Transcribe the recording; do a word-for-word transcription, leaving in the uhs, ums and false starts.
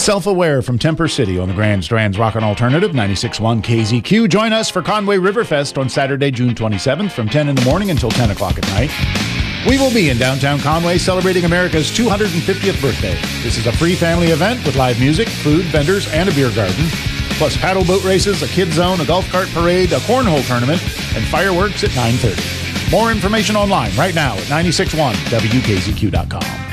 Self-Aware from Temper City on the Grand Strand's Rockin' Alternative, ninety-six point one K Z Q. Join us for Conway Riverfest on Saturday, June twenty-seventh from ten in the morning until ten o'clock at night. We will be in downtown Conway celebrating America's two hundred fiftieth birthday. This is a free family event with live music, food, vendors, and a beer garden. Plus paddle boat races, a kid zone, a golf cart parade, a cornhole tournament, and fireworks at nine thirty. More information online right now at nine six one W K Z Q dot com.